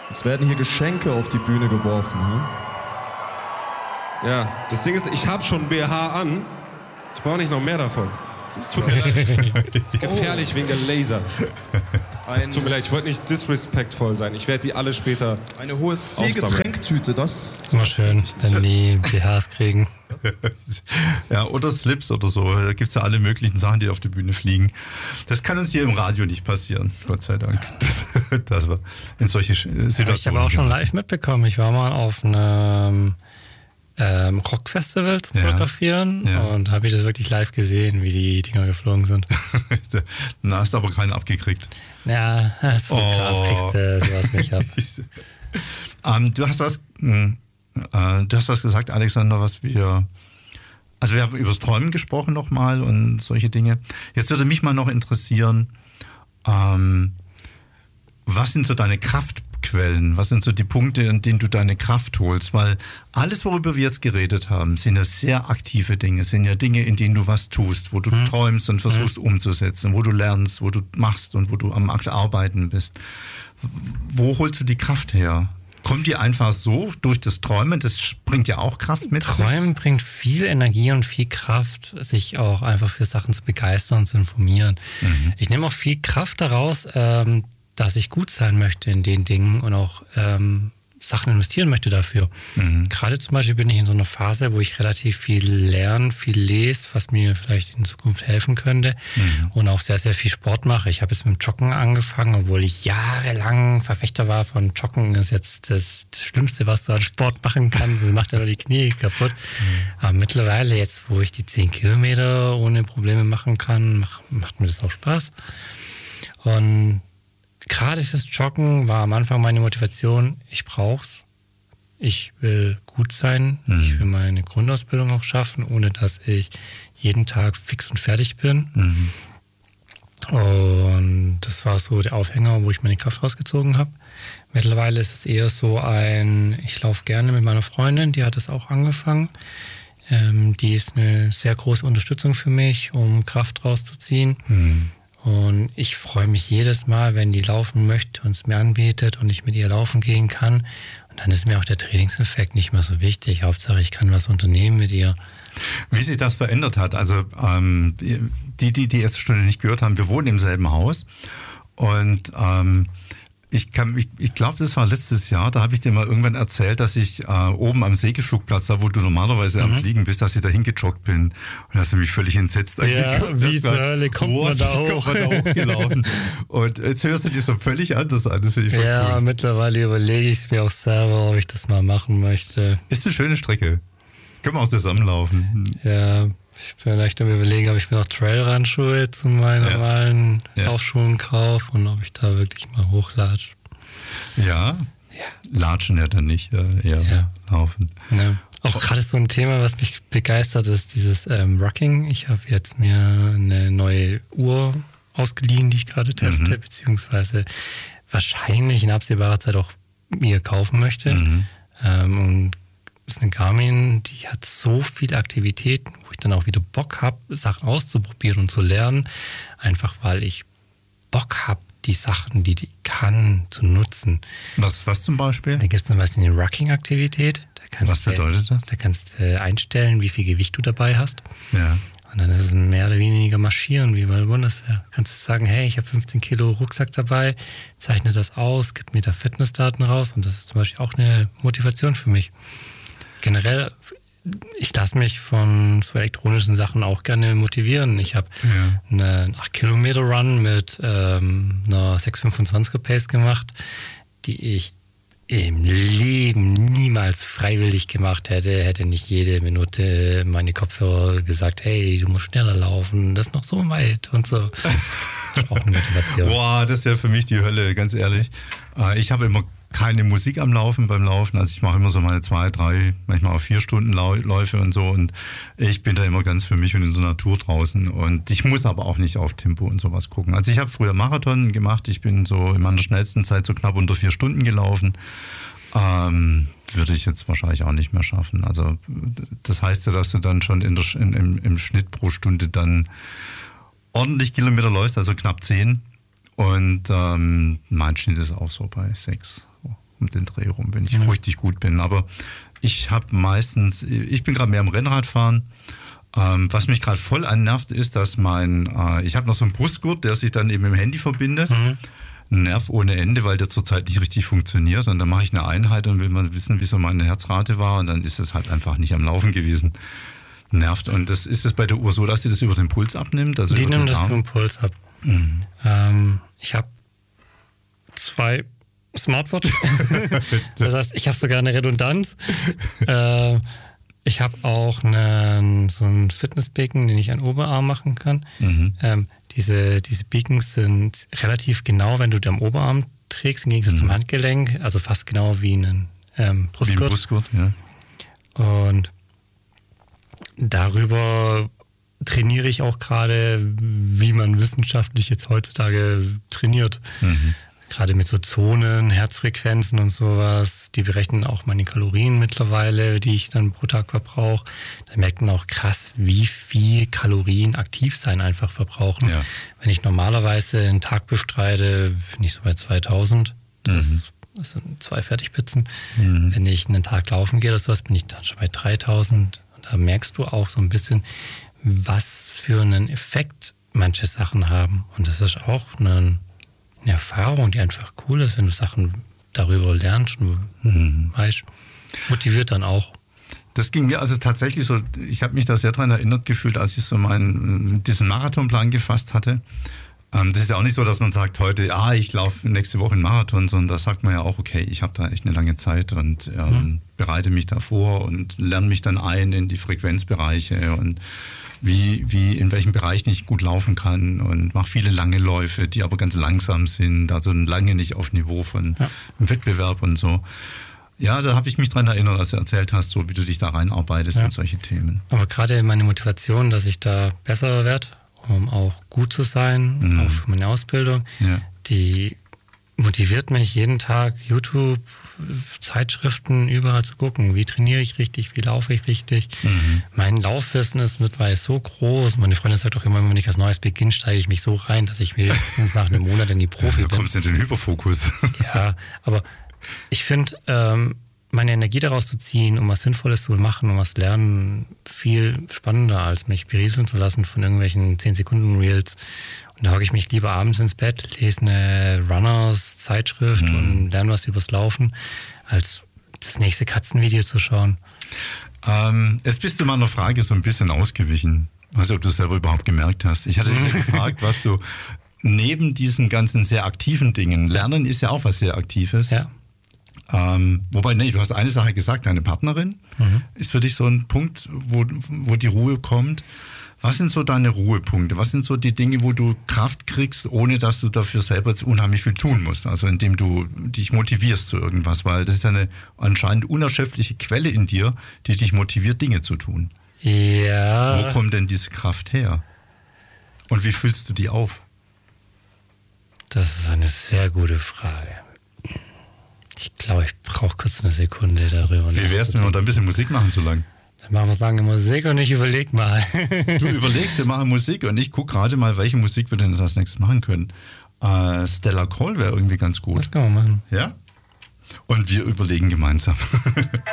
Es werden hier Geschenke auf die Bühne geworfen. Hm? Ja, das Ding ist, ich habe schon BH an. Ich brauche nicht noch mehr davon. Das tut mir leid. Das ist gefährlich wegen der Laser. Tut mir leid, ich wollte nicht disrespectful sein. Ich werde die alle später. Eine hohe C-Getränktüte, das ist immer schön, wenn die BHs kriegen. Ja, oder Slips oder so. Da gibt es ja alle möglichen Sachen, die auf die Bühne fliegen. Das kann uns hier im Radio nicht passieren, Gott sei Dank. Dass wir in solche Situationen. Ja, ich habe auch schon live mitbekommen. Ich war mal auf einem Rockfestival zu fotografieren und habe ich das wirklich live gesehen, wie die Dinger geflogen sind. Na, hast du aber keinen abgekriegt. Ja, als Fotograf kriegst du sowas nicht ab. Du hast was gesagt, Alexander, also wir haben über das Träumen gesprochen nochmal und solche Dinge. Jetzt würde mich mal noch interessieren, was sind so deine Kraftquellen? Was sind so die Punkte, in denen du deine Kraft holst? Weil alles, worüber wir jetzt geredet haben, sind ja sehr aktive Dinge, sind ja Dinge, in denen du was tust, wo du träumst und versuchst umzusetzen, wo du lernst, wo du machst und wo du am Arbeiten bist. Wo holst du die Kraft her? Kommt die einfach so durch das Träumen? Das bringt ja auch Kraft mit. Träumen bringt viel Energie und viel Kraft, sich auch einfach für Sachen zu begeistern und zu informieren. Ich nehme auch viel Kraft daraus, dass ich gut sein möchte in den Dingen und auch Sachen investieren möchte dafür. Gerade zum Beispiel bin ich in so einer Phase, wo ich relativ viel lerne, viel lese, was mir vielleicht in Zukunft helfen könnte und auch sehr, sehr viel Sport mache. Ich habe jetzt mit dem Joggen angefangen, obwohl ich jahrelang Verfechter war von Joggen. Das ist jetzt das Schlimmste, was du an Sport machen kannst. Das macht ja nur die Knie kaputt. Aber mittlerweile, jetzt wo ich die 10 Kilometer ohne Probleme machen kann, macht mir das auch Spaß. Und gerade fürs Joggen war am Anfang meine Motivation, ich brauch's. Ich will gut sein. Ich will meine Grundausbildung auch schaffen, ohne dass ich jeden Tag fix und fertig bin. Und das war so der Aufhänger, wo ich meine Kraft rausgezogen habe. Mittlerweile ist es eher so ich laufe gerne mit meiner Freundin, die hat das auch angefangen. Die ist eine sehr große Unterstützung für mich, um Kraft rauszuziehen. Und ich freue mich jedes Mal, wenn die laufen möchte und es mir anbietet und ich mit ihr laufen gehen kann. Und dann ist mir auch der Trainingseffekt nicht mehr so wichtig. Hauptsache, ich kann was unternehmen mit ihr. Wie sich das verändert hat, also die erste Stunde nicht gehört haben, wir wohnen im selben Haus und ich glaube, das war letztes Jahr, da habe ich dir mal irgendwann erzählt, dass ich oben am Segelflugplatz, da wo du normalerweise am Fliegen bist, dass ich da hingejoggt bin. Und hast du mich völlig entsetzt angeguckt. Ja, wie zur Hölle kommt man da hoch? Kommt man da hochgelaufen. Und jetzt hörst du dir so völlig anders an. Das finde ich voll cool. Ja, mittlerweile überlege ich es mir auch selber, ob ich das mal machen möchte. Ist eine schöne Strecke. Können wir auch zusammenlaufen. Ja, ich bin echt am Überlegen, ob ich mir noch Trailrun-Schuhe zu meinen normalen Laufschuhen kaufe und ob ich da wirklich mal hochlatsche. Ja, latschen ja dann nicht, eher laufen. Ja. Auch gerade so ein Thema, was mich begeistert, ist dieses Rocking. Ich habe jetzt mir eine neue Uhr ausgeliehen, die ich gerade teste, beziehungsweise wahrscheinlich in absehbarer Zeit auch mir kaufen möchte. Und ist eine Garmin, die hat so viele Aktivitäten, wo ich dann auch wieder Bock habe, Sachen auszuprobieren und zu lernen. Einfach weil ich Bock habe, die Sachen, die kann, zu nutzen. Was zum Beispiel? Da gibt es zum Beispiel eine Rocking-Aktivität. Was bedeutet das? Da kannst du einstellen, wie viel Gewicht du dabei hast. Ja. Und dann ist es mehr oder weniger marschieren, wie bei der Bundeswehr. Du kannst sagen, hey, ich habe 15 Kilo Rucksack dabei, zeichne das aus, gib mir da Fitnessdaten raus. Und das ist zum Beispiel auch eine Motivation für mich. Generell, ich lasse mich von so elektronischen Sachen auch gerne motivieren. Ich habe einen 8-Kilometer-Run mit einer 6,25er Pace gemacht, die ich im Leben niemals freiwillig gemacht hätte nicht jede Minute meine Kopfhörer gesagt, hey, du musst schneller laufen, das ist noch so weit und so. Auch eine Motivation. Boah, das wäre für mich die Hölle, ganz ehrlich. Ich habe immer keine Musik am Laufen beim Laufen, also ich mache immer so meine 2, 3, manchmal auch 4 Stunden Läufe und so und ich bin da immer ganz für mich und in der Natur draußen und ich muss aber auch nicht auf Tempo und sowas gucken. Also ich habe früher Marathon gemacht, ich bin so in meiner schnellsten Zeit so knapp unter 4 Stunden gelaufen, würde ich jetzt wahrscheinlich auch nicht mehr schaffen. Also das heißt ja, dass du dann schon im Schnitt pro Stunde dann ordentlich Kilometer läufst, also knapp 10 und mein Schnitt ist auch so bei 6. um den Dreh rum, wenn ich richtig gut bin. Aber ich bin gerade mehr am Rennradfahren. Was mich gerade voll annervt, ist, dass ich habe noch so einen Brustgurt, der sich dann eben im Handy verbindet. Nerv ohne Ende, weil der zurzeit nicht richtig funktioniert. Und dann mache ich eine Einheit und will mal wissen, wie so meine Herzrate war. Und dann ist es halt einfach nicht am Laufen gewesen. Nervt. Und das ist es bei der Uhr so, dass sie das über den Puls abnimmt? Also die nimmt das über den Puls ab. Ich habe 2 Smartwatch. Das heißt, ich habe sogar eine Redundanz. Ich habe auch so einen Fitnessbeacon, den ich an Oberarm machen kann. Diese Beacons sind relativ genau, wenn du die am Oberarm trägst, im Gegensatz zum Handgelenk, also fast genau wie ein Brustgurt. Wie ein Brustgurt, ja. Und darüber trainiere ich auch gerade, wie man wissenschaftlich jetzt heutzutage trainiert. Gerade mit so Zonen, Herzfrequenzen und sowas. Die berechnen auch meine Kalorien mittlerweile, die ich dann pro Tag verbrauche. Da merkt man auch krass, wie viel Kalorien Aktivsein einfach verbrauchen. Ja. Wenn ich normalerweise einen Tag bestreite, bin ich so bei 2000. Das sind 2 Fertigpizzen. Wenn ich einen Tag laufen gehe oder sowas, bin ich dann schon bei 3000. Und da merkst du auch so ein bisschen, was für einen Effekt manche Sachen haben. Und das ist auch eine Erfahrung, die einfach cool ist, wenn du Sachen darüber lernst und weißt, motiviert dann auch. Das ging mir also tatsächlich so, ich habe mich da sehr daran erinnert gefühlt, als ich so diesen Marathonplan gefasst hatte. Das ist ja auch nicht so, dass man sagt heute, ich laufe nächste Woche einen Marathon, sondern da sagt man ja auch, okay, ich habe da echt eine lange Zeit und bereite mich da vor und lerne mich dann ein in die Frequenzbereiche und in welchen Bereichen ich gut laufen kann und mache viele lange Läufe, die aber ganz langsam sind, also lange nicht auf Niveau von einem Wettbewerb und so. Ja, da habe ich mich dran erinnert, als du erzählt hast, so wie du dich da reinarbeitest in solche Themen. Aber gerade meine Motivation, dass ich da besser werde, um auch gut zu sein, auch für meine Ausbildung, die motiviert mich jeden Tag, YouTube, Zeitschriften, überall zu gucken, wie trainiere ich richtig, wie laufe ich richtig. Mein Laufwissen ist mittlerweile so groß. Meine Freundin sagt auch immer, wenn ich was Neues beginne, steige ich mich so rein, dass ich mindestens nach einem Monat in die Profi bin. Du kommst in den Hyperfokus. Ja, aber ich finde, meine Energie daraus zu ziehen, um was Sinnvolles zu machen, um was lernen, viel spannender, als mich berieseln zu lassen von irgendwelchen 10-Sekunden-Reels. Und da hocke ich mich lieber abends ins Bett, lese eine Runners-Zeitschrift und lerne was übers Laufen, als das nächste Katzenvideo zu schauen. Jetzt bist du meiner Frage so ein bisschen ausgewichen. Ich weiß nicht, ob du es selber überhaupt gemerkt hast. Ich hatte dich gefragt, was du neben diesen ganzen sehr aktiven Dingen, Lernen ist ja auch was sehr Aktives. Ja. Wobei, du hast eine Sache gesagt, deine Partnerin ist für dich so ein Punkt, wo die Ruhe kommt. Was sind so deine Ruhepunkte? Was sind so die Dinge, wo du Kraft kriegst, ohne dass du dafür selber jetzt unheimlich viel tun musst? Also indem du dich motivierst zu irgendwas, weil das ist ja eine anscheinend unerschöpfliche Quelle in dir, die dich motiviert, Dinge zu tun. Ja. Wo kommt denn diese Kraft her? Und wie füllst du die auf? Das ist eine sehr gute Frage. Ich glaube, ich brauche kurz eine Sekunde darüber. Wie wär's denn, wenn wir da ein bisschen Musik machen so lang? Dann machen wir lange Musik und ich überleg mal. Du überlegst, wir machen Musik und ich gucke gerade mal, welche Musik wir denn als nächstes machen können. Stella Cole wäre irgendwie ganz gut. Das kann man machen. Ja? Und wir überlegen gemeinsam.